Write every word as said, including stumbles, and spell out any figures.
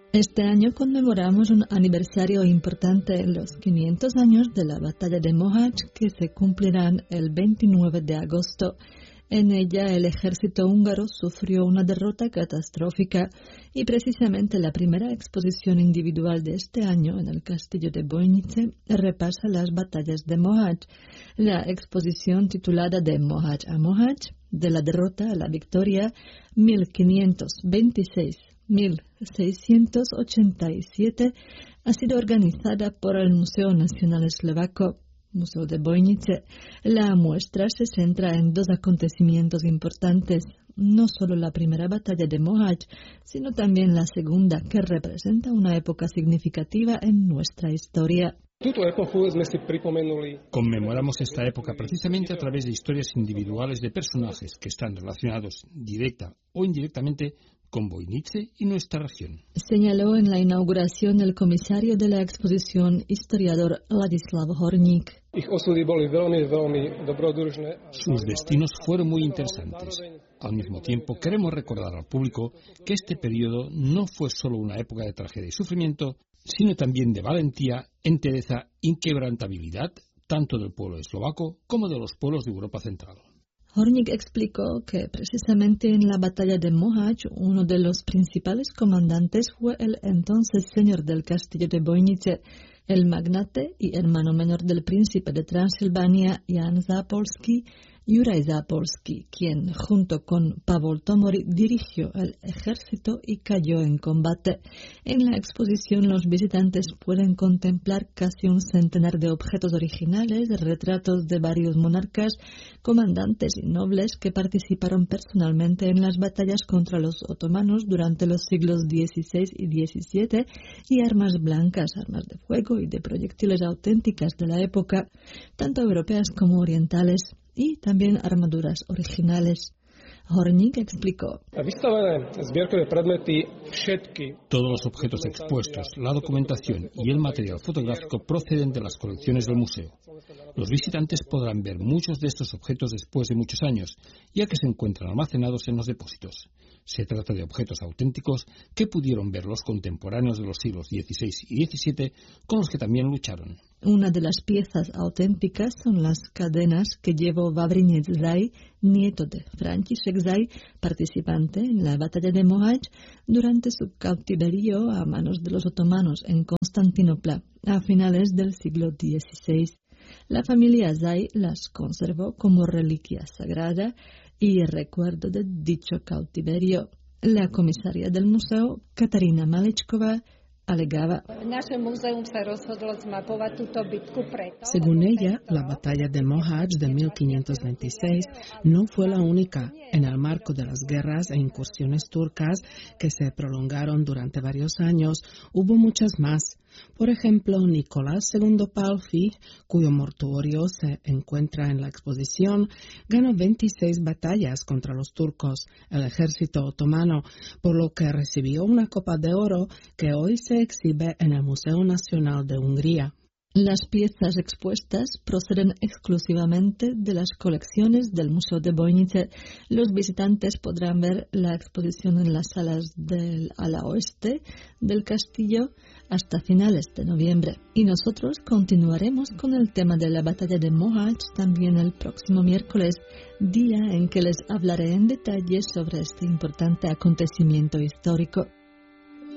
Este año conmemoramos un aniversario importante, los quinientos años de la batalla de Mohacs, que se cumplirán el veintinueve de agosto. En ella el ejército húngaro sufrió una derrota catastrófica y precisamente la primera exposición individual de este año en el castillo de Bojnice repasa las batallas de Mohacs. La exposición titulada De Mohacs a Mohacs, de la derrota a la victoria, mil quinientos veintiséis a mil seiscientos ochenta y siete, ha sido organizada por el Museo Nacional Eslovaco, Museo de Bojnice. La muestra se centra en dos acontecimientos importantes, no solo la primera batalla de Mohacs, sino también la segunda, que representa una época significativa en nuestra historia. Conmemoramos esta época precisamente a través de historias individuales de personajes que están relacionados directa o indirectamente con Bojnice y nuestra región. Señaló en la inauguración el comisario de la exposición, historiador Ladislav Horník. Sus destinos fueron muy interesantes. Al mismo tiempo, queremos recordar al público que este periodo no fue solo una época de tragedia y sufrimiento, sino también de valentía, entereza, inquebrantabilidad, tanto del pueblo eslovaco como de los pueblos de Europa Central. Horník explicó que precisamente en la batalla de Mohacs uno de los principales comandantes fue el entonces señor del castillo de Bojnice, el magnate y hermano menor del príncipe de Transilvania, Jan Zápolský, Juraj Zápolský, quien junto con Pavol Tomori dirigió el ejército y cayó en combate. En la exposición los visitantes pueden contemplar casi un centenar de objetos originales, retratos de varios monarcas, comandantes y nobles que participaron personalmente en las batallas contra los otomanos durante los siglos dieciséis y diecisiete y armas blancas, armas de fuego y de proyectiles auténticas de la época, tanto europeas como orientales, y también armaduras originales. Horník explicó. Todos los objetos expuestos, la documentación y el material fotográfico proceden de las colecciones del museo. Los visitantes podrán ver muchos de estos objetos después de muchos años, ya que se encuentran almacenados en los depósitos. Se trata de objetos auténticos que pudieron ver los contemporáneos de los siglos dieciséis y diecisiete, con los que también lucharon. Una de las piezas auténticas son las cadenas que llevó Vavrinec Zaj, nieto de František Zaj, participante en la batalla de Mohacs, durante su cautiverio a manos de los otomanos en Constantinopla a finales del siglo dieciséis. La familia Zaj las conservó como reliquia sagrada y recuerdo de dicho cautiverio. La comisaria del museo, Katarina Maličková, alegaba. Según ella, la batalla de Mohacs de mil quinientos veintiséis no fue la única en el marco de las guerras e incursiones turcas que se prolongaron durante varios años. Hubo muchas más. Por ejemplo, Nicolás segundo Pálffy, cuyo mortuorio se encuentra en la exposición, ganó veintiséis batallas contra los turcos, el ejército otomano, por lo que recibió una copa de oro que hoy se exhibe en el Museo Nacional de Hungría. Las piezas expuestas proceden exclusivamente de las colecciones del Museo de Bojnice. Los visitantes podrán ver la exposición en las salas del ala oeste del castillo hasta finales de noviembre. Y nosotros continuaremos con el tema de la batalla de Mohacs también el próximo miércoles, día en que les hablaré en detalle sobre este importante acontecimiento histórico.